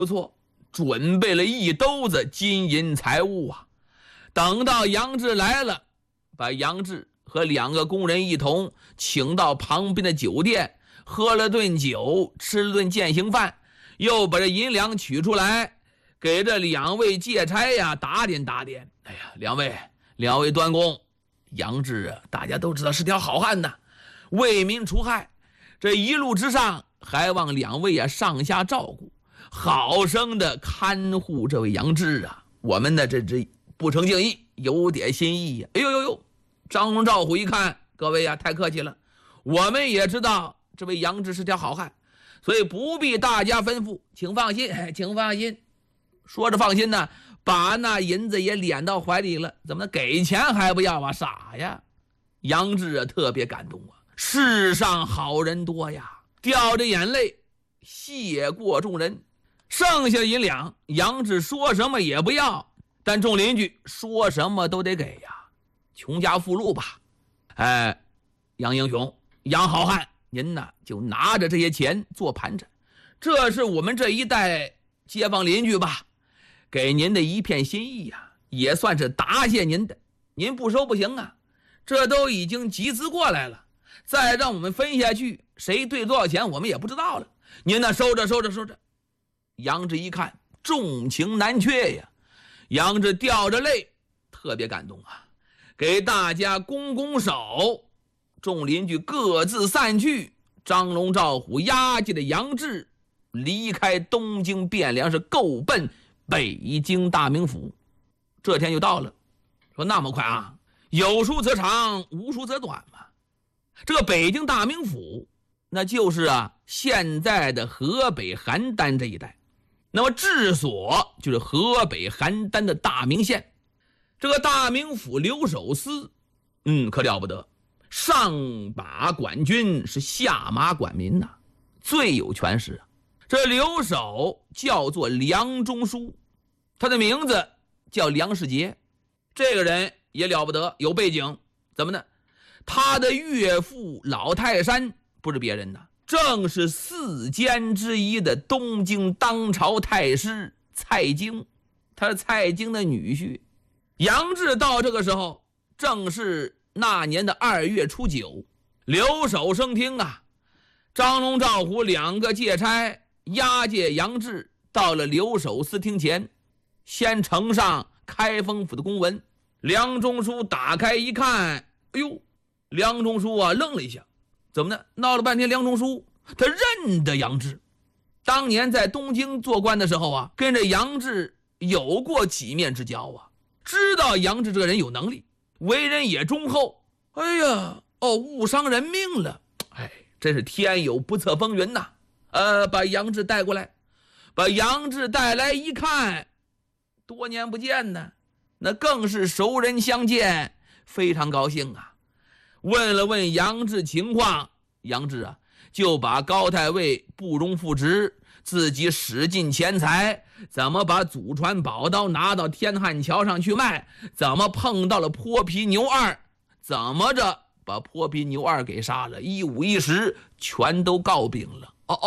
不错，准备了一兜子金银财物啊。等到杨志来了，把杨志和2个工人一同请到旁边的酒店，喝了顿酒，吃了顿饯行饭，又把这银两取出来，给这2位借差呀打点打点。哎呀，两位端公，杨志啊，大家都知道是条好汉呐，为民除害，这一路之上还望2位啊上下照顾，好生的看护这位杨志啊。我们呢这不成敬意，有点心意呀。哎呦，张龙赵虎一看，各位呀，太客气了，我们也知道这位杨志是条好汉，所以不必大家吩咐，请放心，请放心。说着放心呢，把那银子也敛到怀里了，怎么给钱还不要啊？傻呀！杨志啊特别感动啊，世上好人多呀，掉着眼泪谢过众人。剩下的银两，杨志说什么也不要，但众邻居说什么都得给呀。穷家富路吧，杨英雄，杨好汉，您呢就拿着这些钱做盘缠，这是我们这一代街坊邻居吧，给您的一片心意呀，也算是答谢您的。您不收不行啊，这都已经集资过来了，再让我们分下去，谁兑多少钱我们也不知道了。您呢收着。杨志一看重情难却呀，杨志掉着泪，特别感动啊，给大家拱手。众邻居各自散去，张龙赵虎押解的杨志离开东京汴梁，是够奔北京大名府。这天就到了，说那么快啊，有书则长，无书则短嘛。这个北京大名府那就是现在的河北邯郸这一带，那么治所就是河北邯郸的大名县。这个大名府留守司可了不得，上把管军，是下马管民呐，最有权势啊。这留守叫做梁中书，他的名字叫梁世杰。这个人也了不得，有背景。怎么呢？他的岳父老泰山不是别人呐，正是4监之一的东京当朝太师蔡京，他是蔡京的女婿。杨志到这个时候正是那年的2月初9，留守升听啊。张龙赵虎2个借差押解杨志到了留守司厅前，先呈上开封府的公文。梁中书打开一看，哎呦，梁中书愣了一下。怎么呢？闹了半天，梁中书他认得杨志，当年在东京做官的时候跟着杨志有过几面之交知道杨志这个人有能力，为人也忠厚。哎呀，误伤人命了，真是天有不测风云呐。把杨志带过来，把杨志带来一看，多年不见呢，那更是熟人相见，非常高兴啊。问了问杨志情况，杨志就把高太尉不容复职，自己使尽钱财，怎么把祖传宝刀拿到天汉桥上去卖，怎么碰到了泼皮牛二，怎么着把泼皮牛二给杀了，一五一十全都告禀了。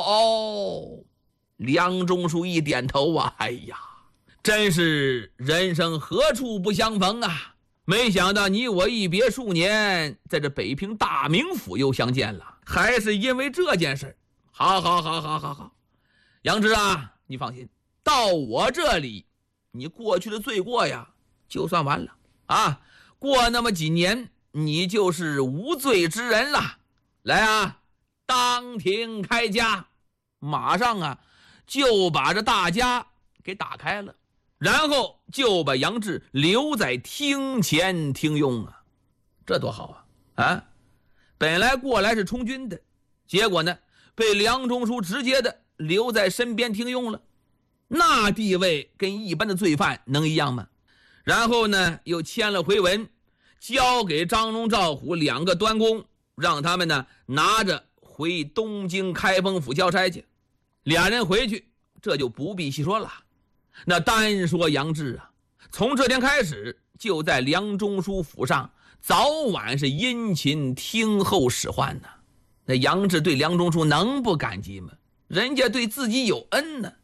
梁中书一点头哎呀，真是人生何处不相逢啊，没想到你我一别数年，在这北平大名府又相见了，还是因为这件事。好，杨志你放心，到我这里，你过去的罪过呀就算完了过那么几年，你就是无罪之人了。来当庭开家。马上就把这大家给打开了，然后就把杨志留在厅前听用这多好本来过来是充军的，结果呢被梁中书直接的留在身边听用了，那地位跟一般的罪犯能一样吗？然后呢又签了回文，交给张龙赵虎2个端公，让他们呢拿着回东京开封府交差去。俩人回去，这就不必细说了。那单说杨志从这天开始就在梁中书府上早晚是殷勤听候使唤那杨志对梁中书能不感激吗？人家对自己有恩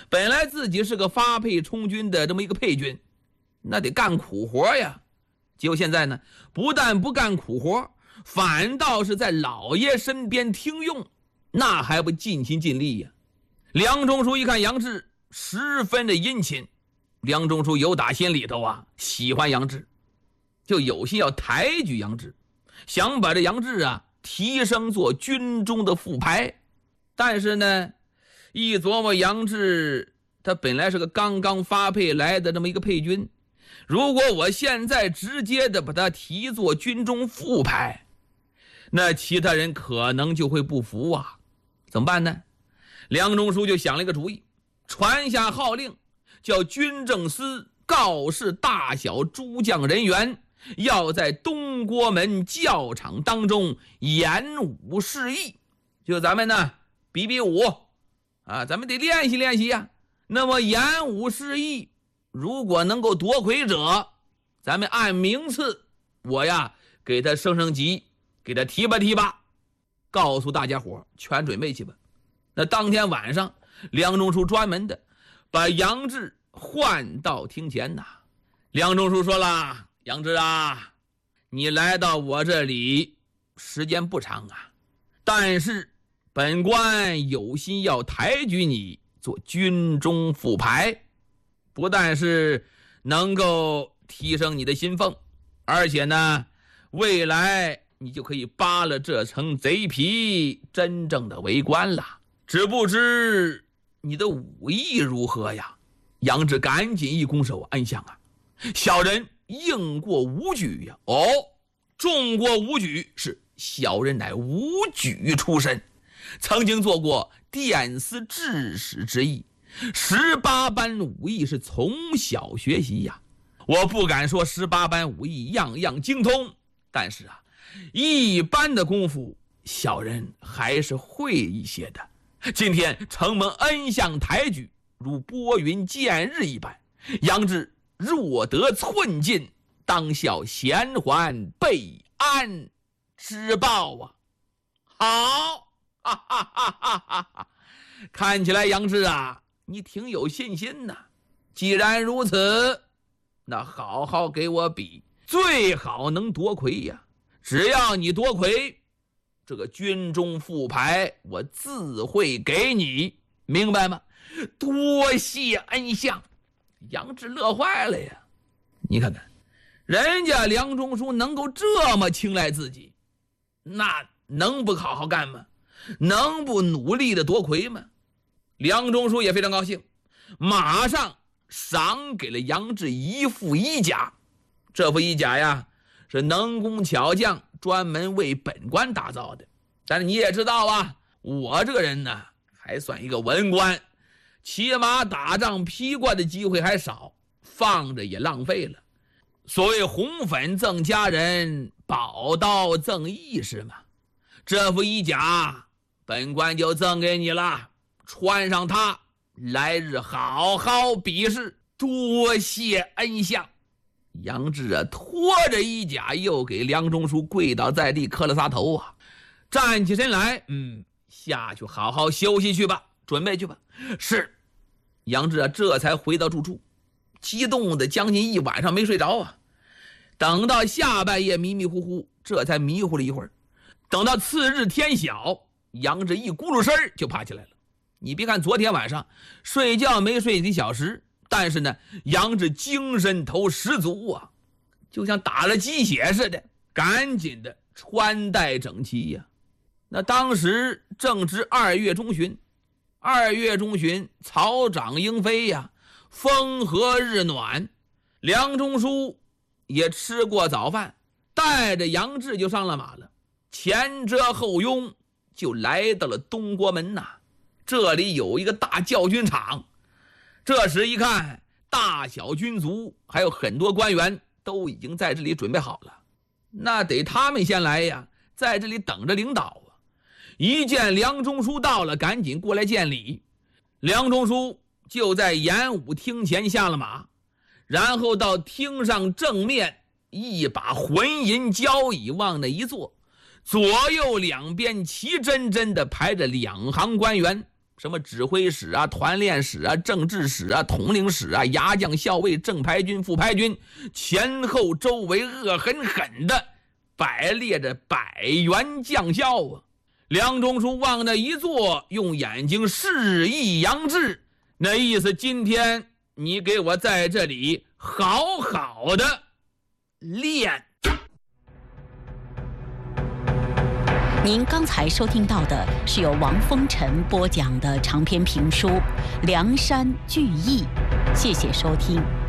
本来自己是个发配充军的这么一个配军，那得干苦活呀。结果现在呢，不但不干苦活，反倒是在老爷身边听用，那还不尽心尽力呀。梁中书一看杨志十分的殷勤，梁中书有打心里头喜欢杨志，就有心要抬举杨志，想把这杨志提升做军中的副排。但是呢，一琢磨杨志他本来是个刚刚发配来的这么一个配军，如果我现在直接的把他提做军中副排，那其他人可能就会不服怎么办呢？梁中书就想了一个主意，传下号令，叫军政司告示大小诸将人员，要在东郭门教场当中演武示意，就咱们呢比比武咱们得练习练习呀。那么演武示意，如果能够夺魁者，咱们按名次，我给他升级，给他提拔提拔。告诉大家伙全准备去吧。那当天晚上，梁中书专门的把杨志唤到厅前梁中书说了：杨志你来到我这里时间不长但是本官有心要抬举你做军中副排，不但是能够提升你的薪俸，而且呢，未来你就可以扒了这层贼皮，真正的为官了。只不知你的武艺如何呀？杨志赶紧一拱手：安相小人应过武举呀。中过武举，是小人乃武举出身，曾经做过殿司制使之役，18般武艺是从小学习我不敢说18般武艺样样精通，但是一般的功夫小人还是会一些的。今天承蒙恩相抬举，如拨云见日一般，杨志若得寸进，当效贤还备安之报好看起来杨志你挺有信心既然如此，那好好给我比，最好能夺魁呀。只要你夺魁，这个军中副排我自会给你，明白吗？多谢恩相。杨志乐坏了呀。你看看人家梁中书能够这么青睐自己，那能不好好干吗？能不努力的夺魁吗？梁中书也非常高兴，马上赏给了杨志一副衣甲。这副衣甲是能工巧匠专门为本官打造的。但是你也知道我这个人呢还算一个文官，骑马打仗披挂的机会还少，放着也浪费了。所谓红粉赠佳人，宝刀赠义士嘛。这副衣甲本官就赠给你了，穿上它，来日好好比试。多谢恩相。杨志拖着衣甲又给梁中书跪倒在地磕了仨头站起身来，下去好好休息去吧，准备去吧。是。杨志这才回到住处，激动的将近一晚上没睡着等到下半夜迷迷糊糊，这才迷糊了一会儿。等到次日天晓，杨志一咕噜身就爬起来了。你别看昨天晚上睡觉没睡几小时，但是呢，杨志精神头十足就像打了鸡血似的，赶紧的穿戴整齐那当时正值2月中旬，2月中旬草长莺飞风和日暖。梁中书也吃过早饭，带着杨志就上了马了，前遮后拥就来到了东郭门这里有一个大教军场。这时一看，大小军卒还有很多官员都已经在这里准备好了，那得他们先来在这里等着领导一见梁中书到了，赶紧过来见礼。梁中书就在演武厅前下了马，然后到厅上正面一把浑银交椅往那一坐，左右两边齐真真的排着2行官员， 什么指挥使啊、团练使啊、政治使啊、统领使啊、牙将校尉、正牌军、副牌军，前后周围恶狠狠的摆列着100员将校啊。梁中书往那一坐，用眼睛示意杨志，那意思今天你给我在这里好好的练。 您刚才收听到的是由王风尘播讲的长篇评书《梁山聚义》，谢谢收听。